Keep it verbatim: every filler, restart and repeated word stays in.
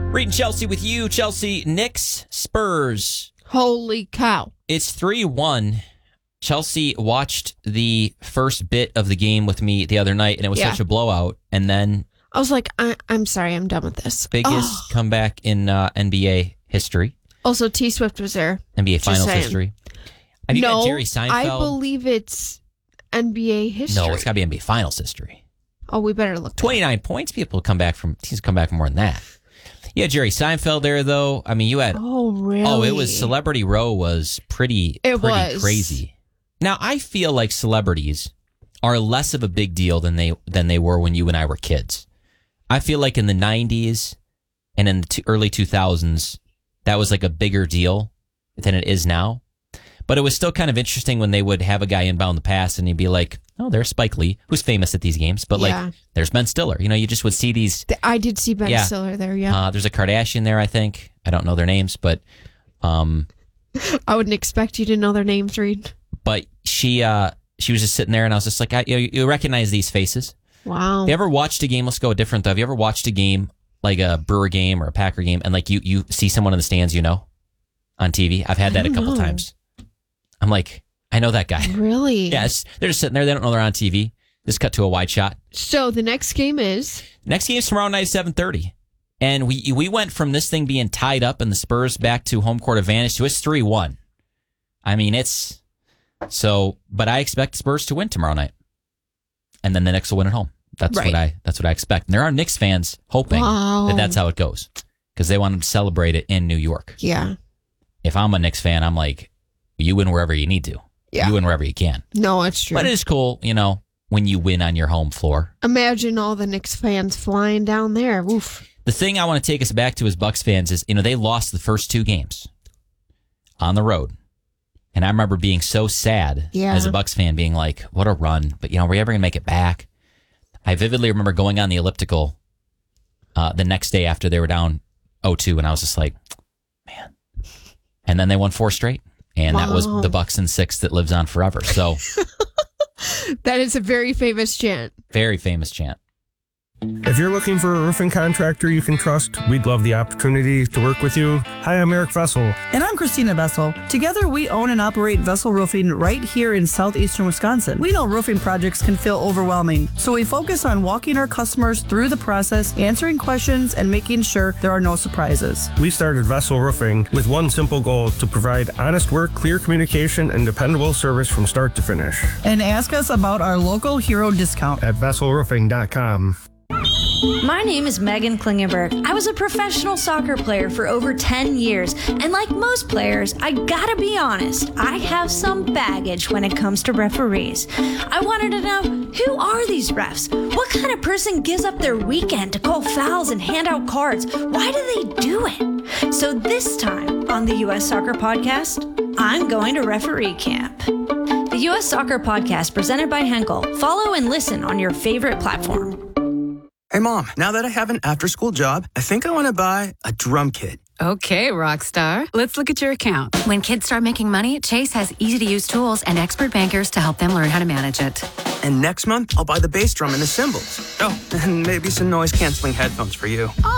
Reading Chelsea with you. Chelsea, Knicks, Spurs. Holy cow. It's three one. Chelsea watched the first bit of the game with me the other night, and it was Yeah. such a blowout. And then I was like, I- I'm sorry, I'm done with this. biggest Oh. comeback in uh, N B A history. Also, T Swift was there. N B A Just Finals saying. history. Have you no, got Jerry Seinfeld? I believe it's N B A history. No, it's got to be N B A Finals history. Oh, we better look. twenty-nine points. People come back from teams come back from more than that. Yeah, Jerry Seinfeld there though. I mean, you had Oh, really? oh, it was Celebrity Row was pretty It pretty was. crazy. Now I feel like celebrities are less of a big deal than they than they were when you and I were kids. I feel like in the nineties and in the t- early two thousands, that was like a bigger deal than it is now. But it was still kind of interesting when they would have a guy inbound the pass and he'd be like, oh, there's Spike Lee, who's famous at these games. But Yeah. like, there's Ben Stiller. You know, you just would see these. Th- I did see Ben Yeah. Stiller there, yeah. Uh, there's a Kardashian there, I think. I don't know their names, but um, I wouldn't expect you to know their names, Reed. but she uh, she was just sitting there and I was just like, I, you, you recognize these faces. Wow. Have you ever watched a game? Let's go different though. Have you ever watched a game like a Brewer game or a Packer game and like you, you see someone in the stands you know on T V? I've had that a I don't couple know. times. I'm like, I know that guy. Really? Yes, they're just sitting there. They don't know they're on T V. Just cut to a wide shot. So the next game is? Next game's tomorrow night at seven thirty. And we we went from this thing being tied up and the Spurs back to home court advantage to it's three one. I mean, it's so, but I expect Spurs to win tomorrow night. And then the Knicks will win at home. That's Right. what I that's what I expect. And there are Knicks fans hoping Wow. that that's how it goes because they wanted to celebrate it in New York. Yeah. If I'm a Knicks fan, I'm like, you win wherever you need to. Yeah. You win wherever you can. No, it's true. But it is cool, you know, when you win on your home floor. Imagine all the Knicks fans flying down there. Oof. The thing I want to take us back to as Bucks fans is, you know, they lost the first two games on the road. And I remember being so sad Yeah. as a Bucks fan, being like, what a run. But, you know, are we ever going to make it back? I vividly remember going on the elliptical uh, the next day after they were down oh two, and I was just like, man. And then they won four straight. And that was Wow. the Bucks in six that lives on forever. So, That is a very famous chant. very famous chant. If you're looking for a roofing contractor you can trust, we'd love the opportunity to work with you. Hi, I'm Eric Vessel. And I'm Christina Vessel. Together, we own and operate Vessel Roofing right here in southeastern Wisconsin. We know roofing projects can feel overwhelming, so we focus on walking our customers through the process, answering questions, and making sure there are no surprises. We started Vessel Roofing with one simple goal: to provide honest work, clear communication, and dependable service from start to finish. And ask us about our local hero discount. At vessel roofing dot com. My name is Megan Klingenberg. I was a professional soccer player for over ten years, and like most players, I gotta be honest, I have some baggage when it comes to referees. I wanted to know, who are these refs? What kind of person gives up their weekend to call fouls and hand out cards? Why do they do it? So this time on the U S Soccer Podcast, I'm going to referee camp. The U S Soccer Podcast presented by Henkel. Follow and listen on your favorite platform. Hey, Mom, now that I have an after-school job, I think I want to buy a drum kit. Okay, Rockstar. Let's look at your account. When kids start making money, Chase has easy-to-use tools and expert bankers to help them learn how to manage it. And next month, I'll buy the bass drum and the cymbals. Oh, and maybe some noise-canceling headphones for you.